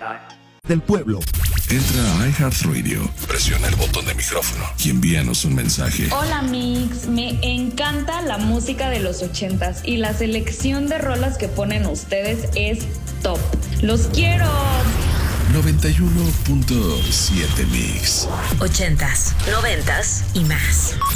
del pueblo. Entra a iHeartRadio, presiona el botón de micrófono y envíanos un mensaje. Hola Mix, me encanta la música de los 80s y la selección de rolas que ponen ustedes es top. ¡Los quiero! 91.7 Mix. 80s, 90s y más.